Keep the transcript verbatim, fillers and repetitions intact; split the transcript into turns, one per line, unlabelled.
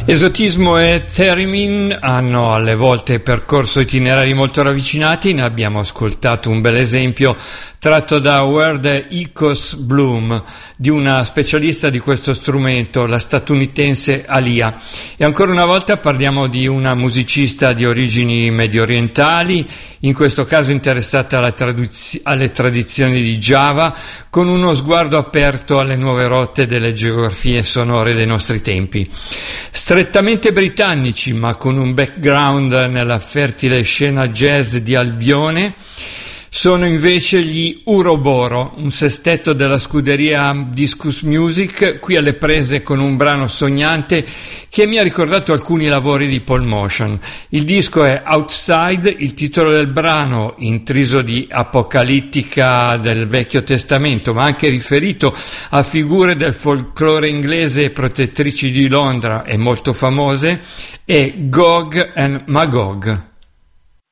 Esotismo e Theremin hanno alle volte percorso itinerari molto ravvicinati. Ne abbiamo ascoltato un bel esempio tratto da Where the Icos Bloom, di una specialista di questo strumento, la statunitense Alia. E ancora una volta parliamo di una musicista di origini medio orientali, in questo caso interessata alla tradiz- alle tradizioni di Java, con uno sguardo aperto alle nuove rotte delle geografie sonore dei nostri tempi. Strettamente britannici, ma con un background nella fertile scena jazz di Albione, sono invece gli Uroboro, un sestetto della scuderia Discus Music, qui alle prese con un brano sognante che mi ha ricordato alcuni lavori di Paul Motion. Il disco è Outside, il titolo del brano, intriso di apocalittica del Vecchio Testamento, ma anche riferito a figure del folklore inglese protettrici di Londra e molto famose, è Gog and Magog.